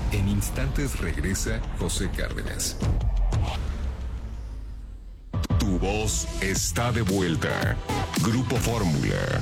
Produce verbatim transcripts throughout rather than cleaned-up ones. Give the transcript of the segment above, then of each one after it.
En instantes regresa José Cárdenas. Tu voz está de vuelta. Grupo Fórmula.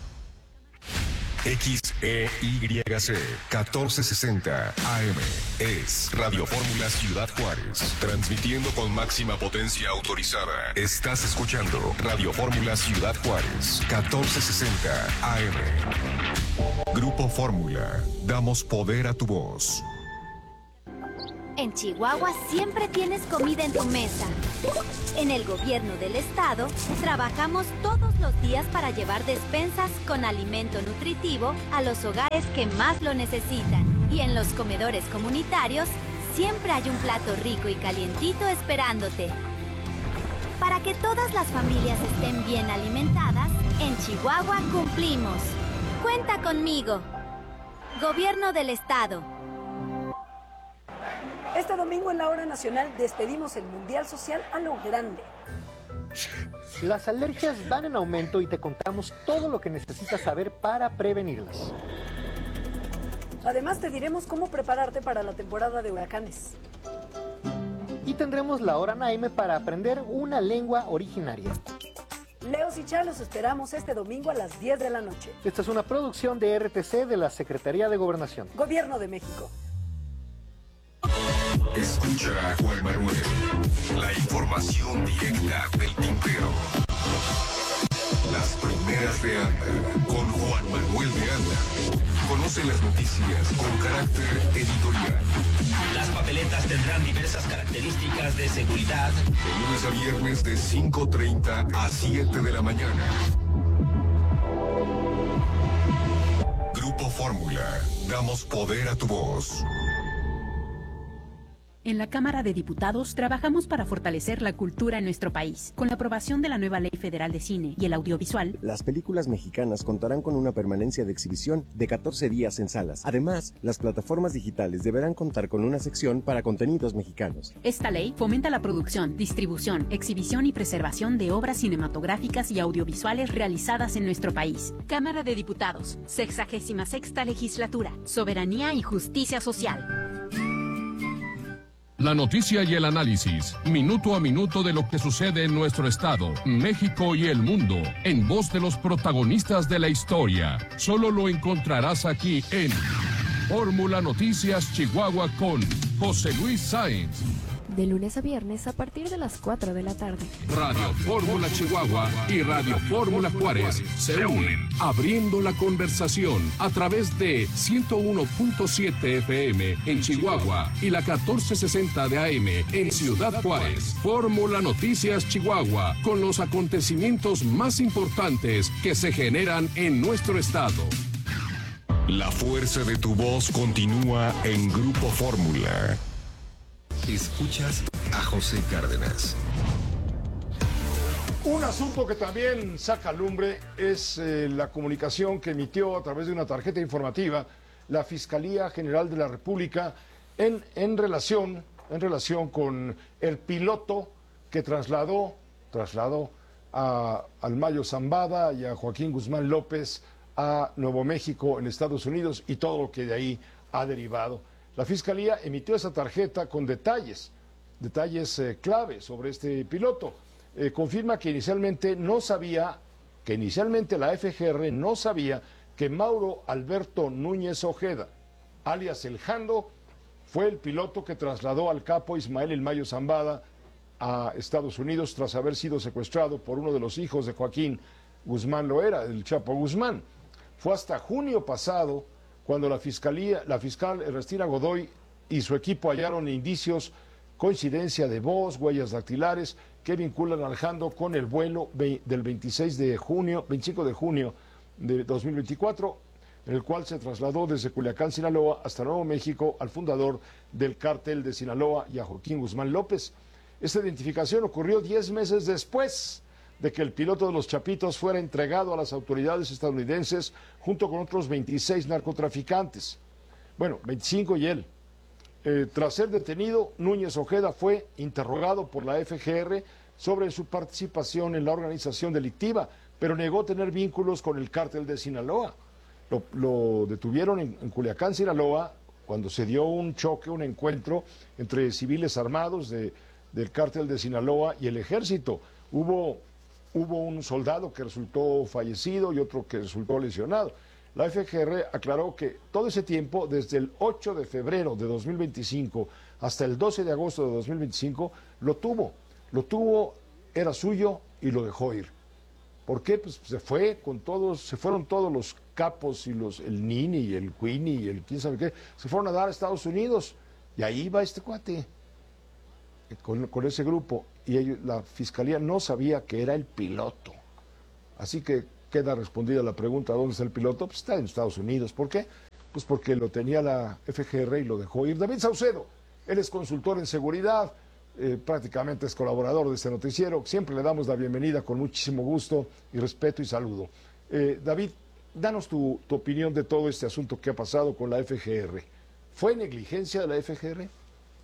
X E Y C catorce sesenta A M es Radio Fórmula Ciudad Juárez, transmitiendo con máxima potencia autorizada. Estás escuchando Radio Fórmula Ciudad Juárez, catorce sesenta A M. Grupo Fórmula, damos poder a tu voz. En Chihuahua siempre tienes comida en tu mesa. En el gobierno del estado, trabajamos todos los días para llevar despensas con alimento nutritivo a los hogares que más lo necesitan. Y en los comedores comunitarios, siempre hay un plato rico y calientito esperándote. Para que todas las familias estén bien alimentadas, en Chihuahua cumplimos. Cuenta conmigo. Gobierno del estado. Este domingo en la Hora Nacional despedimos el Mundial Social a lo grande. Las alergias van en aumento y te contamos todo lo que necesitas saber para prevenirlas. Además te diremos cómo prepararte para la temporada de huracanes. Y tendremos la Hora Naime para aprender una lengua originaria. Leos y Chá los esperamos este domingo a las diez de la noche. Esta es una producción de R T C de la Secretaría de Gobernación. Gobierno de México. Escucha a Juan Manuel. La información directa del tintero. Las primeras de Anda con Juan Manuel de Anda. Conoce las noticias con carácter editorial. Las papeletas tendrán diversas características de seguridad. De lunes a viernes de cinco treinta a siete de la mañana. Grupo Fórmula. Damos poder a tu voz. En la Cámara de Diputados trabajamos para fortalecer la cultura en nuestro país. Con la aprobación de la nueva Ley Federal de Cine y el Audiovisual, las películas mexicanas contarán con una permanencia de exhibición de catorce días en salas. Además, las plataformas digitales deberán contar con una sección para contenidos mexicanos. Esta ley fomenta la producción, distribución, exhibición y preservación de obras cinematográficas y audiovisuales realizadas en nuestro país. Cámara de Diputados, sexagésima sexta legislatura, soberanía y justicia social. La noticia y el análisis, minuto a minuto de lo que sucede en nuestro estado, México y el mundo, en voz de los protagonistas de la historia. Solo lo encontrarás aquí en Fórmula Noticias Chihuahua con José Luis Sáenz. De lunes a viernes a partir de las cuatro de la tarde. Radio Fórmula Chihuahua y Radio Fórmula Juárez se unen, abriendo la conversación a través de ciento uno punto siete F M en Chihuahua y la catorce sesenta de A M en Ciudad Juárez. Fórmula Noticias Chihuahua, con los acontecimientos más importantes que se generan en nuestro estado. La fuerza de tu voz continúa en Grupo Fórmula. Escuchas a José Cárdenas. Un asunto que también saca lumbre es eh, la comunicación que emitió a través de una tarjeta informativa la Fiscalía General de la República en, en, relación, en relación con el piloto que trasladó, trasladó a, al Mayo Zambada y a Joaquín Guzmán López a Nuevo México en Estados Unidos y todo lo que de ahí ha derivado. La Fiscalía emitió esa tarjeta con detalles, detalles eh, clave sobre este piloto. Eh, confirma que inicialmente no sabía, que inicialmente la F G R no sabía que Mauro Alberto Núñez Ojeda, alias El Jando, fue el piloto que trasladó al capo Ismael El Mayo Zambada a Estados Unidos tras haber sido secuestrado por uno de los hijos de Joaquín Guzmán Loera, el Chapo Guzmán. Fue hasta junio pasado cuando la fiscalía, la fiscal Ernestina Godoy y su equipo hallaron indicios, coincidencia de voz, huellas dactilares que vinculan al Jando con el vuelo del veintiséis de junio, veinticinco de junio de dos mil veinticuatro, en el cual se trasladó desde Culiacán, Sinaloa, hasta Nuevo México al fundador del cártel de Sinaloa y a Joaquín Guzmán López. Esta identificación ocurrió diez meses después de que el piloto de los Chapitos fuera entregado a las autoridades estadounidenses junto con otros veintiséis narcotraficantes. Bueno, veinticinco y él. Eh, tras ser detenido, Núñez Ojeda fue interrogado por la F G R sobre su participación en la organización delictiva, pero negó tener vínculos con el cártel de Sinaloa. Lo, lo detuvieron en, en Culiacán, Sinaloa, cuando se dio un choque, un encuentro entre civiles armados de, del cártel de Sinaloa y el ejército. Hubo, hubo un soldado que resultó fallecido y otro que resultó lesionado. La F G R aclaró que todo ese tiempo, desde el ocho de febrero de dos mil veinticinco hasta el doce de agosto de dos mil veinticinco, lo tuvo. Lo tuvo, era suyo y lo dejó ir. ¿Por qué? Pues se fue con todos, se fueron todos los capos y los, el Nini y el Queenie y el quién sabe qué, se fueron a dar a Estados Unidos. Y ahí va este cuate, con, con ese grupo. Y ellos, la fiscalía no sabía que era el piloto. Así que queda respondida la pregunta, ¿dónde está el piloto? Pues está en Estados Unidos. ¿Por qué? Pues porque lo tenía la F G R y lo dejó ir. David Saucedo, él es consultor en seguridad, eh, prácticamente es colaborador de este noticiero. Siempre le damos la bienvenida con muchísimo gusto y respeto y saludo. Eh, David, danos tu, tu opinión de todo este asunto que ha pasado con la F G R. ¿Fue negligencia de la F G R?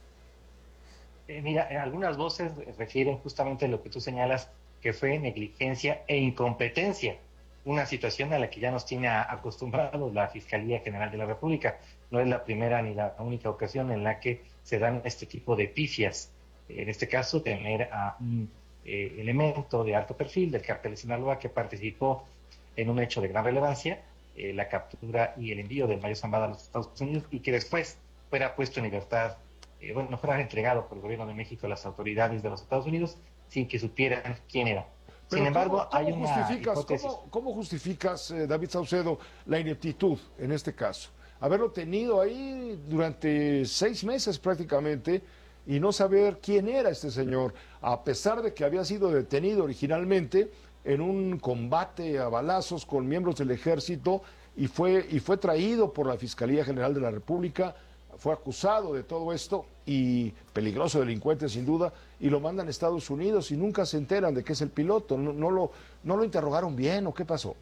Eh, mira, algunas voces refieren justamente a lo que tú señalas, que fue negligencia e incompetencia, una situación a la que ya nos tiene acostumbrados la Fiscalía General de la República. No es la primera ni la única ocasión en la que se dan este tipo de pifias. En este caso, tener a un eh, elemento de alto perfil del cártel de Sinaloa que participó en un hecho de gran relevancia, eh, la captura y el envío del Mayo Zambada a los Estados Unidos, y que después fuera puesto en libertad, eh, bueno, fuera entregado por el gobierno de México a las autoridades de los Estados Unidos sin que supieran quién era. Sin embargo, ¿cómo, cómo hay una justificas, hipótesis. ¿Cómo, cómo justificas, eh, David Saucedo, la ineptitud en este caso? Haberlo tenido ahí durante seis meses prácticamente y no saber quién era este señor, a pesar de que había sido detenido originalmente en un combate a balazos con miembros del ejército y fue, y fue traído por la Fiscalía General de la República, fue acusado de todo esto y peligroso delincuente sin duda, y lo mandan a Estados Unidos y nunca se enteran de que es el piloto. No, no, lo, no lo interrogaron bien, ¿o qué pasó?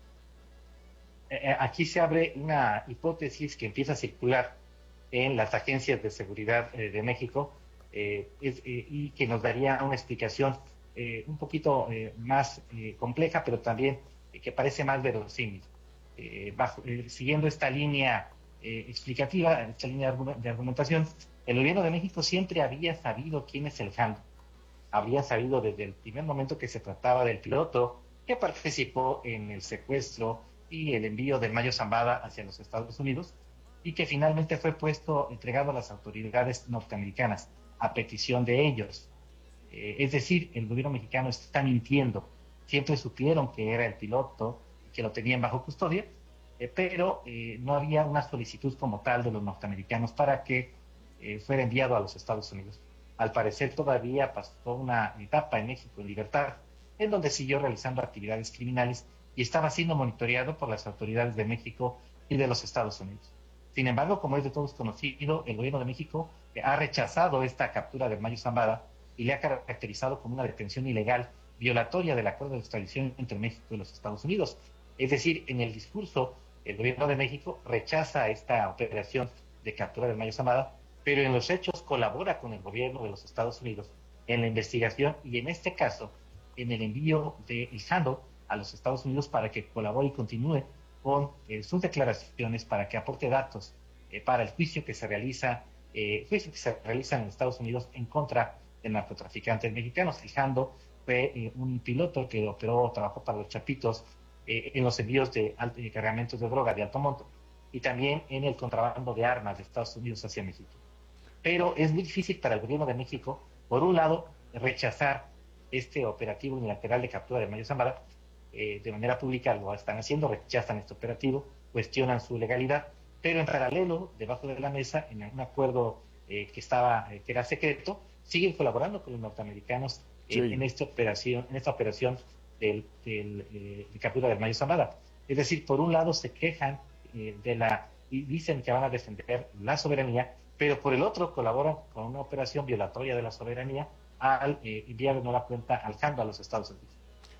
Eh, aquí se abre una hipótesis que empieza a circular en las agencias de seguridad eh, de México eh, es, eh, y que nos daría una explicación eh, un poquito eh, más eh, compleja, pero también eh, que parece más verosímil. Eh, bajo, eh, siguiendo esta línea eh, explicativa, esta línea de argumentación, el gobierno de México siempre había sabido quién es el Jando. Habría sabido desde el primer momento que se trataba del piloto que participó en el secuestro y el envío del Mayo Zambada hacia los Estados Unidos, y que finalmente fue puesto, entregado a las autoridades norteamericanas a petición de ellos. Eh, es decir, el gobierno mexicano está mintiendo. Siempre supieron que era el piloto, que lo tenían bajo custodia, eh, pero eh, no había una solicitud como tal de los norteamericanos para que eh, fuera enviado a los Estados Unidos. Al parecer todavía pasó una etapa en México en libertad, en donde siguió realizando actividades criminales y estaba siendo monitoreado por las autoridades de México y de los Estados Unidos. Sin embargo, como es de todos conocido, el gobierno de México ha rechazado esta captura del Mayo Zambada y le ha caracterizado como una detención ilegal, violatoria del acuerdo de extradición entre México y los Estados Unidos. Es decir, en el discurso, el gobierno de México rechaza esta operación de captura del Mayo Zambada, pero en los hechos colabora con el gobierno de los Estados Unidos en la investigación y, en este caso, en el envío de El Jando a los Estados Unidos para que colabore y continúe con eh, sus declaraciones, para que aporte datos eh, para el juicio que se realiza, eh, juicio que se realiza en Estados Unidos en contra de narcotraficantes mexicanos. El Jando fue eh, un piloto que operó, trabajó para los Chapitos eh, en los envíos de, de cargamentos de droga de alto monto y también en el contrabando de armas de Estados Unidos hacia México. Pero es muy difícil para el gobierno de México, por un lado, rechazar este operativo unilateral de captura de Mayo Zambada. Eh, de manera pública lo están haciendo, rechazan este operativo, cuestionan su legalidad, pero en paralelo, debajo de la mesa, en un acuerdo eh, que estaba eh, que era secreto, siguen colaborando con los norteamericanos eh, sí. en esta operación, en esta operación del, del, eh, de captura del Mayo Zambada. Es decir, por un lado se quejan eh, de la y dicen que van a defender la soberanía, pero por el otro colaboran con una operación violatoria de la soberanía al eh, enviar de nueva cuenta al Jando a los Estados Unidos.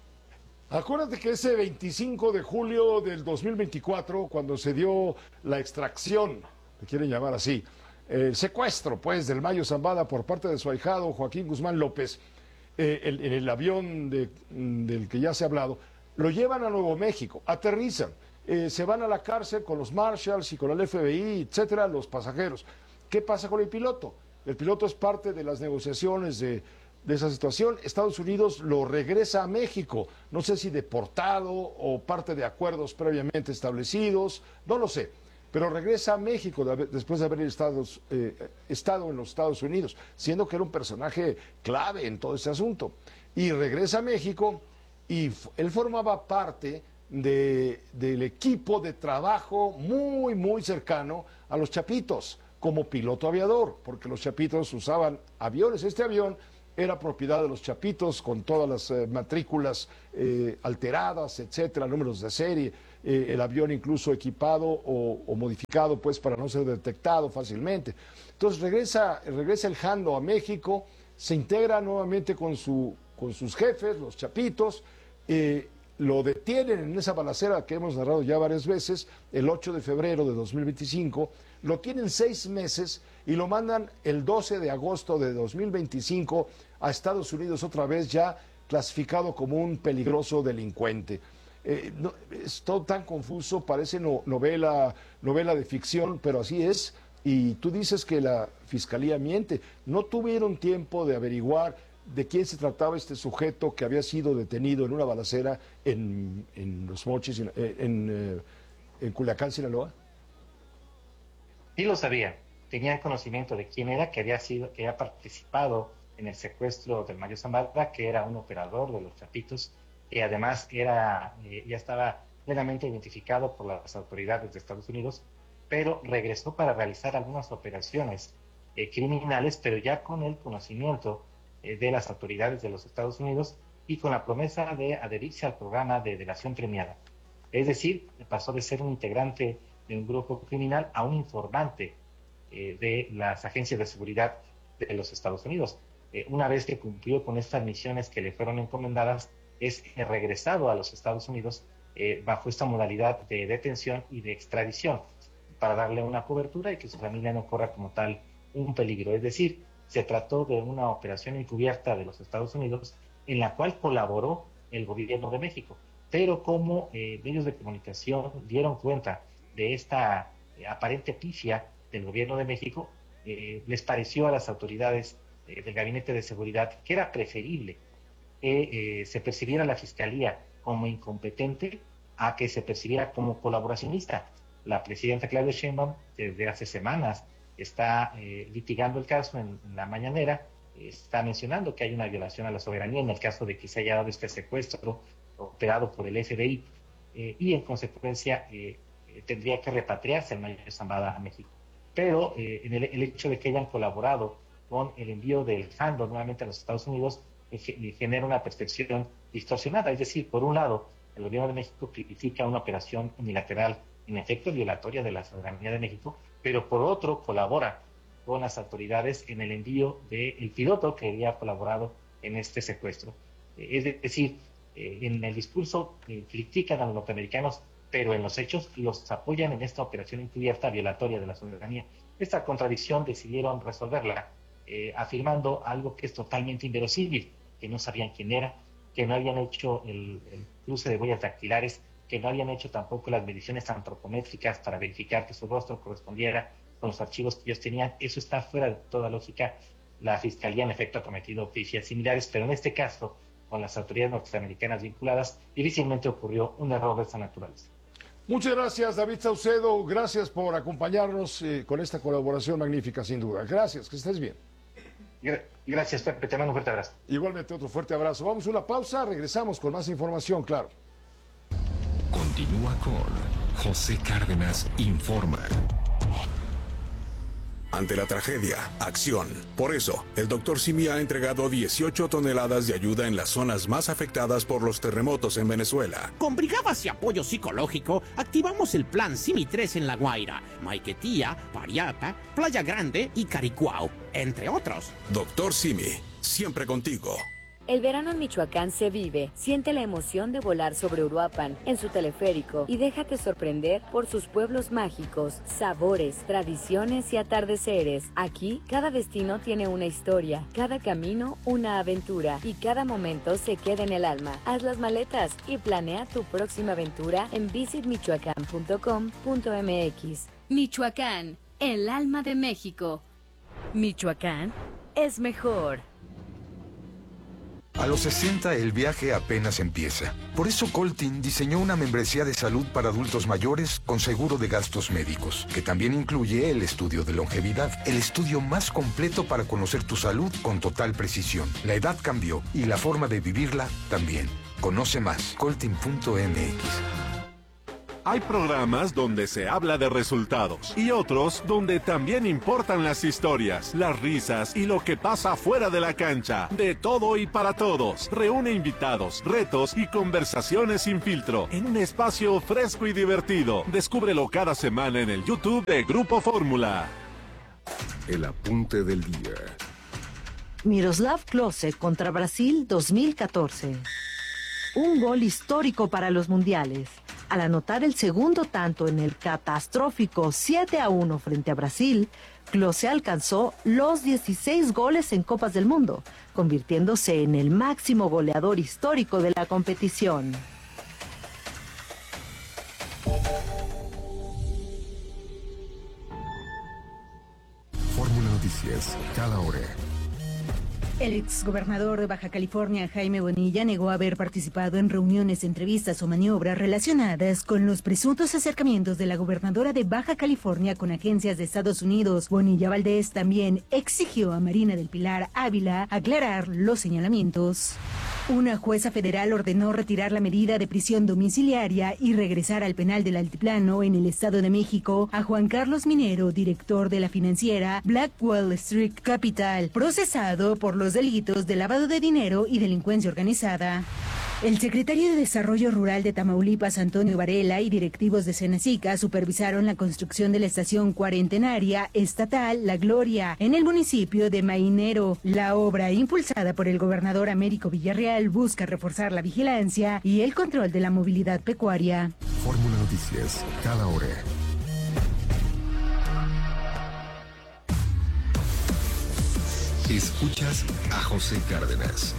Acuérdate que ese veinticinco de julio del dos mil veinticuatro, cuando se dio la extracción, que quieren llamar así, el secuestro, pues, del Mayo Zambada por parte de su ahijado Joaquín Guzmán López, eh, el, en el avión de, del que ya se ha hablado, lo llevan a Nuevo México, aterrizan, eh, se van a la cárcel con los Marshalls y con el F B I, etcétera, los pasajeros. ¿Qué pasa con el piloto? El piloto es parte de las negociaciones de, de esa situación. Estados Unidos lo regresa a México, no sé si deportado o parte de acuerdos previamente establecidos, no lo sé, pero regresa a México de haber, después de haber estado, eh, estado en los Estados Unidos, siendo que era un personaje clave en todo este asunto. Y regresa a México y él formaba parte de, del equipo de trabajo muy, muy cercano a los Chapitos, como piloto aviador, porque los Chapitos usaban aviones. Este avión era propiedad de los Chapitos, con todas las eh, matrículas eh, alteradas, etcétera, números de serie, eh, el avión incluso equipado o, o modificado, pues, para no ser detectado fácilmente. Entonces regresa, regresa el Jando a México, se integra nuevamente con, su, con sus jefes, los Chapitos, eh, lo detienen en esa balacera que hemos narrado ya varias veces, el ocho de febrero de dos mil veinticinco, lo tienen seis meses y lo mandan el doce de agosto de dos mil veinticinco a Estados Unidos, otra vez ya clasificado como un peligroso delincuente. Eh, no, es todo tan confuso, parece no, novela, novela de ficción, pero así es. Y tú dices que la Fiscalía miente. No tuvieron tiempo de averiguar de quién se trataba este sujeto que había sido detenido en una balacera en, en Los Mochis, en, en, en Culiacán, Sinaloa. Sí lo sabían, tenían conocimiento de quién era, que había sido, que había participado en el secuestro del Mayo Zambada, que era un operador de los Chapitos, y además era, eh, ya estaba plenamente identificado por las autoridades de Estados Unidos, pero regresó para realizar algunas operaciones eh, criminales, pero ya con el conocimiento eh, de las autoridades de los Estados Unidos y con la promesa de adherirse al programa de delación premiada. Es decir, pasó de ser un integrante de un grupo criminal a un informante eh, de las agencias de seguridad de los Estados Unidos. Eh, una vez que cumplió con estas misiones que le fueron encomendadas, es regresado a los Estados Unidos eh, bajo esta modalidad de detención y de extradición para darle una cobertura y que su familia no corra como tal un peligro. Es decir, se trató de una operación encubierta de los Estados Unidos en la cual colaboró el gobierno de México. Pero como eh, medios de comunicación dieron cuenta de esta eh, aparente pifia del gobierno de México, eh, les pareció a las autoridades eh, del Gabinete de Seguridad que era preferible que eh, se percibiera la Fiscalía como incompetente a que se percibiera como colaboracionista. La presidenta Claudia Sheinbaum desde hace semanas está eh, litigando el caso en, en la mañanera, eh, está mencionando que hay una violación a la soberanía en el caso de que se haya dado este secuestro operado por el F B I eh, y en consecuencia eh, eh, tendría que repatriarse el Mayo Zambada a México. Pero eh, en el, el hecho de que hayan colaborado con el envío del Jando nuevamente a los Estados Unidos eh, genera una percepción distorsionada. Es decir, por un lado, el gobierno de México critica una operación unilateral en efecto violatoria de la soberanía de México, pero por otro colabora con las autoridades en el envío del piloto que había colaborado en este secuestro. Eh, es decir, eh, en el discurso eh, critican a los norteamericanos, pero en los hechos los apoyan en esta operación encubierta violatoria de la soberanía. Esta contradicción decidieron resolverla eh, afirmando algo que es totalmente inverosímil, que no sabían quién era, que no habían hecho el, el cruce de huellas dactilares, que no habían hecho tampoco las mediciones antropométricas para verificar que su rostro correspondiera con los archivos que ellos tenían. Eso está fuera de toda lógica. La Fiscalía en efecto ha cometido oficios similares, pero en este caso, con las autoridades norteamericanas vinculadas, difícilmente ocurrió un error de esta naturaleza. Muchas gracias, David Saucedo. Gracias por acompañarnos eh, con esta colaboración magnífica, sin duda. Gracias, que estés bien. Gracias, Pepe. Te mando un fuerte abrazo. Igualmente, otro fuerte abrazo. Vamos a una pausa, regresamos con más información, claro. Continúa con José Cárdenas Informa. Ante la tragedia, acción. Por eso, el doctor Simi ha entregado dieciocho toneladas de ayuda en las zonas más afectadas por los terremotos en Venezuela. Con brigadas y apoyo psicológico, activamos el plan Simi tres en La Guaira, Maiquetía, Pariata, Playa Grande y Caricuao, entre otros. Doctor Simi, siempre contigo. El verano en Michoacán se vive. Siente la emoción de volar sobre Uruapan, en su teleférico, y déjate sorprender por sus pueblos mágicos, sabores, tradiciones y atardeceres. Aquí, cada destino tiene una historia, cada camino una aventura, y cada momento se queda en el alma. Haz las maletas y planea tu próxima aventura en visit michoacán punto com punto m x. Michoacán, el alma de México. Michoacán es mejor. A los sesenta el viaje apenas empieza. Por eso Coltin diseñó una membresía de salud para adultos mayores con seguro de gastos médicos, que también incluye el estudio de longevidad, el estudio más completo para conocer tu salud con total precisión. La edad cambió y la forma de vivirla también. Conoce más, coltin punto m x. Hay programas donde se habla de resultados y otros donde también importan las historias, las risas y lo que pasa fuera de la cancha. De todo y para todos. Reúne invitados, retos y conversaciones sin filtro en un espacio fresco y divertido. Descúbrelo cada semana en el YouTube de Grupo Fórmula. El apunte del día. Miroslav Klose contra Brasil dos mil catorce. Un gol histórico para los mundiales. Al anotar el segundo tanto en el catastrófico siete a uno frente a Brasil, Klose alcanzó los dieciséis goles en Copas del Mundo, convirtiéndose en el máximo goleador histórico de la competición. Fórmula Noticias, cada hora. El exgobernador de Baja California, Jaime Bonilla, negó haber participado en reuniones, entrevistas o maniobras relacionadas con los presuntos acercamientos de la gobernadora de Baja California con agencias de Estados Unidos. Bonilla Valdés también exigió a Marina del Pilar Ávila aclarar los señalamientos. Una jueza federal ordenó retirar la medida de prisión domiciliaria y regresar al penal del Altiplano en el Estado de México a Juan Carlos Minero, director de la financiera Blackwell Street Capital, procesado por los delitos de lavado de dinero y delincuencia organizada. El secretario de Desarrollo Rural de Tamaulipas, Antonio Varela, y directivos de Senacica supervisaron la construcción de la estación cuarentenaria estatal La Gloria en el municipio de Mainero. La obra, impulsada por el gobernador Américo Villarreal, busca reforzar la vigilancia y el control de la movilidad pecuaria. Fórmula Noticias, cada hora. Escuchas a José Cárdenas.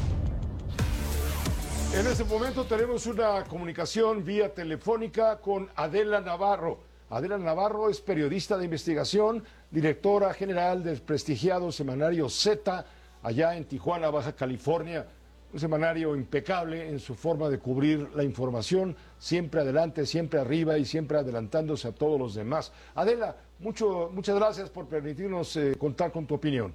En este momento tenemos una comunicación vía telefónica con Adela Navarro. Adela Navarro es periodista de investigación, directora general del prestigiado semanario Z, allá en Tijuana, Baja California. Un semanario impecable en su forma de cubrir la información, siempre adelante, siempre arriba y siempre adelantándose a todos los demás. Adela, mucho, muchas gracias por permitirnos eh, contar con tu opinión.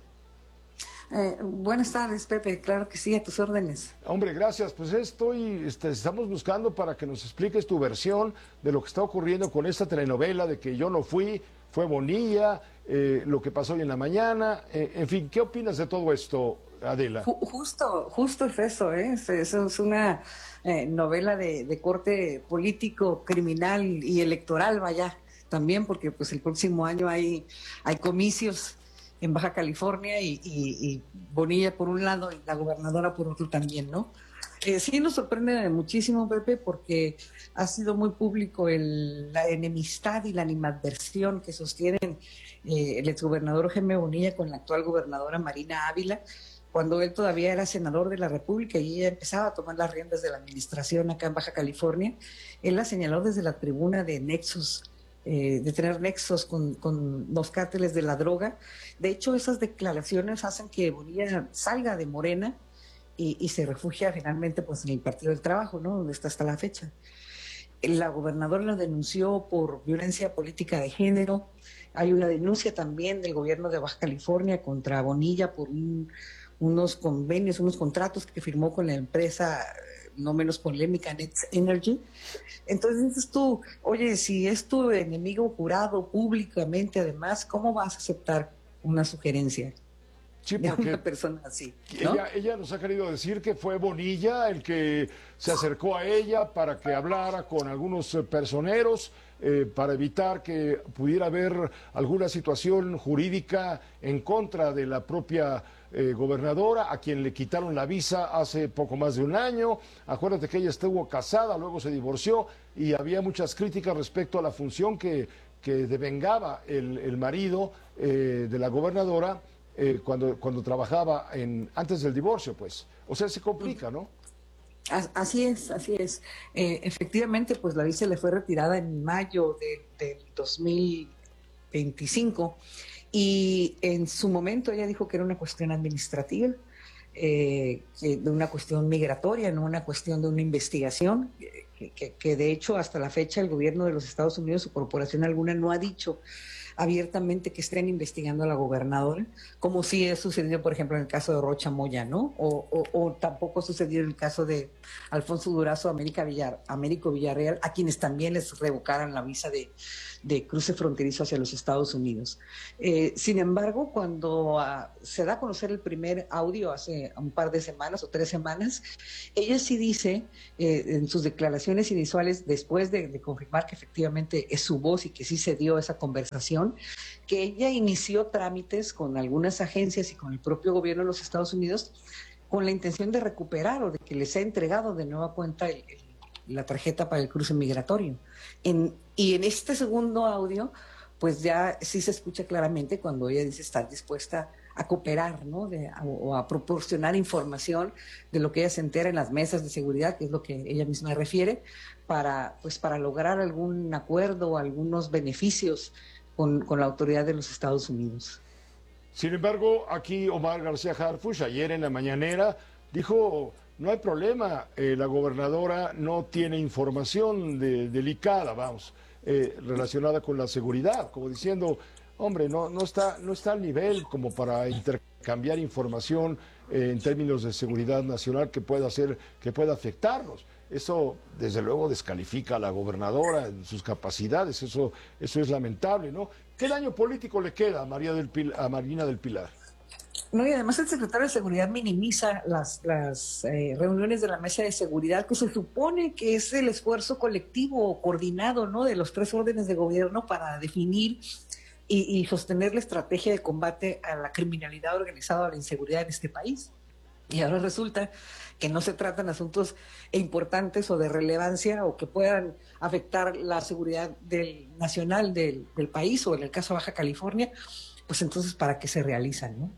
Eh, buenas tardes, Pepe, claro que sí, a tus órdenes. Hombre, gracias, pues estoy, este, estamos buscando para que nos expliques tu versión de lo que está ocurriendo con esta telenovela de que yo no fui, fue Bonilla, eh, lo que pasó hoy en la mañana, eh, en fin, ¿qué opinas de todo esto, Adela? Justo, justo es eso, ¿eh? es, es una eh, novela de, de corte político, criminal y electoral, vaya, también porque pues el próximo año hay, hay comicios en Baja California y, y, y Bonilla por un lado y la gobernadora por otro también, ¿no? Eh, sí nos sorprende muchísimo, Pepe, porque ha sido muy público el, la enemistad y la animadversión que sostienen eh, el exgobernador Jaime Bonilla con la actual gobernadora Marina Ávila, cuando él todavía era senador de la República y ella empezaba a tomar las riendas de la administración acá en Baja California. Él la señaló desde la tribuna de nexos, eh, de tener nexos con, con los cárteles de la droga. De hecho, esas declaraciones hacen que Bonilla salga de Morena y, y se refugia finalmente pues en el Partido del Trabajo, ¿no? Donde está hasta la fecha. La gobernadora lo denunció por violencia política de género. Hay una denuncia también del gobierno de Baja California contra Bonilla por un, unos convenios, unos contratos que firmó con la empresa no menos polémica, Next Energy. Entonces dices tú, oye, si es tu enemigo jurado públicamente, además, ¿cómo vas a aceptar una sugerencia sí, de una persona así? ¿No? Ella, ella nos ha querido decir que fue Bonilla el que se acercó a ella para que hablara con algunos personeros, eh, para evitar que pudiera haber alguna situación jurídica en contra de la propia eh, gobernadora, a quien le quitaron la visa hace poco más de un año. Acuérdate que ella estuvo casada, luego se divorció y había muchas críticas respecto a la función que, que devengaba el, el marido eh, de la gobernadora eh, cuando, cuando trabajaba en, antes del divorcio, pues. O sea, se complica, ¿no? Así es, así es. Eh, efectivamente, pues la visa le fue retirada en mayo de, del dos mil veinticinco y en su momento ella dijo que era una cuestión administrativa, eh, que de una cuestión migratoria, no una cuestión de una investigación, que, que, que de hecho hasta la fecha el gobierno de los Estados Unidos o corporación alguna no ha dicho abiertamente que estén investigando a la gobernadora, como sí ha sucedido, por ejemplo, en el caso de Rocha Moya, ¿no? O, o, o tampoco ha sucedido en el caso de Alfonso Durazo, América Villar, Américo Villarreal, a quienes también les revocaran la visa de, de cruce fronterizo hacia los Estados Unidos. Eh, sin embargo, cuando uh, se da a conocer el primer audio hace un par de semanas o tres semanas, ella sí dice eh, en sus declaraciones iniciales, después de, de confirmar que efectivamente es su voz y que sí se dio esa conversación, que ella inició trámites con algunas agencias y con el propio gobierno de los Estados Unidos con la intención de recuperar o de que les sea entregado de nueva cuenta el, el, la tarjeta para el cruce migratorio. En, y en este segundo audio, pues ya sí se escucha claramente cuando ella dice estar dispuesta a cooperar, ¿no? De, a, o a proporcionar información de lo que ella se entera en las mesas de seguridad, que es lo que ella misma refiere, para, pues, para lograr algún acuerdo o algunos beneficios Con, con la autoridad de los Estados Unidos. Sin embargo, aquí Omar García Harfuch, ayer en la mañanera, dijo, no hay problema, eh, la gobernadora no tiene información de, delicada, vamos, eh, relacionada con la seguridad, como diciendo, hombre, no, no, está, no está al nivel como para intercambiar información eh, en términos de seguridad nacional que pueda hacer, que pueda afectarnos. Eso, desde luego, descalifica a la gobernadora en sus capacidades, eso, eso es lamentable, ¿no? ¿Qué daño político le queda a, María del Pil- a Marina del Pilar? No, y además el secretario de Seguridad minimiza las, las eh, reuniones de la mesa de seguridad, que se supone que es el esfuerzo colectivo o coordinado, ¿no?, de los tres órdenes de gobierno para definir y, y sostener la estrategia de combate a la criminalidad organizada, a la inseguridad en este país. Y ahora resulta que no se tratan asuntos importantes o de relevancia o que puedan afectar la seguridad del, nacional del, del país, o en el caso de Baja California, pues entonces ¿para qué se realizan, no?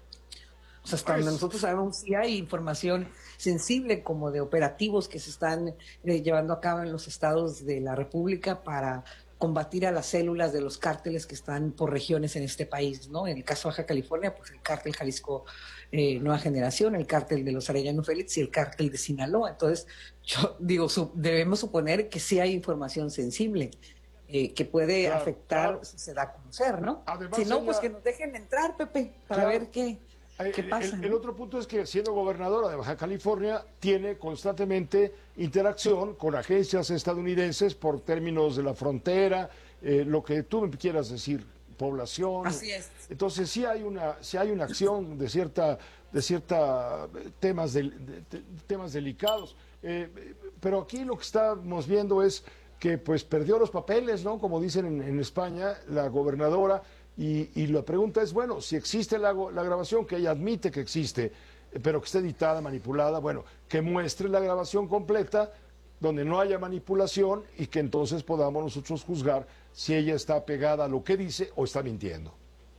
O sea, hasta donde nosotros sabemos, si hay información sensible como de operativos que se están eh, llevando a cabo en los estados de la República para combatir a las células de los cárteles que están por regiones en este país, ¿no? En el caso de Baja California, pues el cártel Jalisco eh, Nueva Generación, el cártel de los Arellano Félix y el cártel de Sinaloa. Entonces, yo digo, su, debemos suponer que sí hay información sensible eh, que puede claro, afectar claro. si se da a conocer, ¿no? Además, si no, ella... pues que nos dejen entrar, Pepe, para claro. ver qué, qué pasa. El, el, el otro punto es que, siendo gobernadora de Baja California, tiene constantemente interacción con agencias estadounidenses por términos de la frontera, eh, lo que tú me quieras decir, población. Así es. Entonces sí hay una, sí hay una acción de cierta, de cierta temas, de, de, de, temas delicados. Eh, pero aquí lo que estamos viendo es que pues perdió los papeles, ¿no? Como dicen en, en España, la gobernadora. Y, y la pregunta es, bueno, si existe la, la grabación, que ella admite que existe, pero que esté editada, manipulada, bueno, que muestre la grabación completa, donde no haya manipulación, y que entonces podamos nosotros juzgar si ella está pegada a lo que dice o está mintiendo.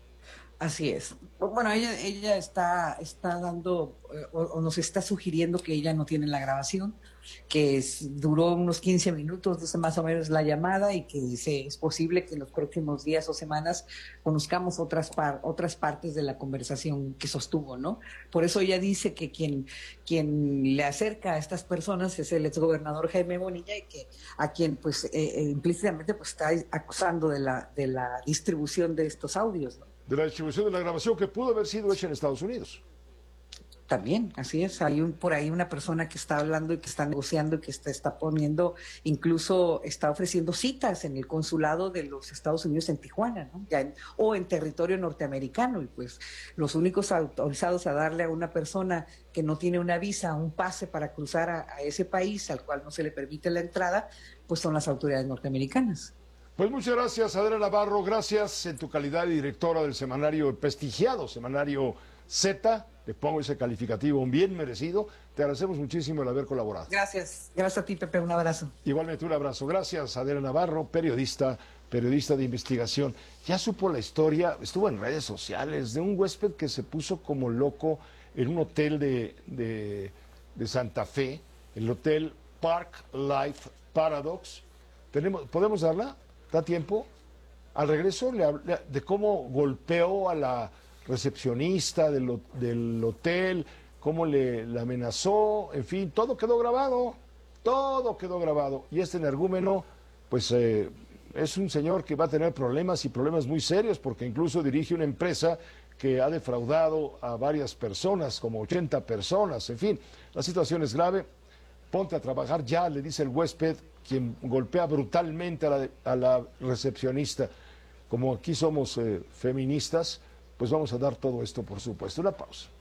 Así es. Bueno, ella, ella está, está dando eh, o, o nos está sugiriendo que ella no tiene la grabación, que es, duró unos quince minutos, no sé, más o menos la llamada, y que se, es posible que en los próximos días o semanas conozcamos otras par, otras partes de la conversación que sostuvo, ¿no? Por eso ella dice que quien, quien le acerca a estas personas es el exgobernador Jaime Bonilla, y que a quien pues eh, eh, implícitamente pues está acusando de la, de la distribución de estos audios, ¿no? De la distribución de la grabación que pudo haber sido hecha en Estados Unidos. También, así es, hay un, por ahí una persona que está hablando y que está negociando y que está, está poniendo, incluso está ofreciendo citas en el consulado de los Estados Unidos en Tijuana, ¿no? Ya en, o en territorio norteamericano, y pues los únicos autorizados a darle a una persona que no tiene una visa, un pase para cruzar a, a ese país al cual no se le permite la entrada, pues son las autoridades norteamericanas. Pues muchas gracias, Adela Navarro. Gracias en tu calidad de directora del semanario, el prestigiado semanario Z. Le pongo ese calificativo bien merecido. Te agradecemos muchísimo el haber colaborado. Gracias. Gracias a ti, Pepe. Un abrazo. Igualmente un abrazo. Gracias, Adela Navarro, periodista, periodista de investigación. Ya supo la historia, estuvo en redes sociales, de un huésped que se puso como loco en un hotel de, de, de Santa Fe, el hotel Park Life Paradox. ¿Tenemos, ¿Podemos darla? ¿Da tiempo? Al regreso le hablé de cómo golpeó a la recepcionista del, del hotel, cómo le, le amenazó, en fin, todo quedó grabado, todo quedó grabado. Y este energúmeno, pues eh, es un señor que va a tener problemas y problemas muy serios, porque incluso dirige una empresa que ha defraudado a varias personas, como ochenta personas, en fin, la situación es grave. Ponte a trabajar ya, le dice el huésped, quien golpea brutalmente a la, a la recepcionista. Como aquí somos eh, feministas, pues vamos a dar todo esto, por supuesto. Una pausa.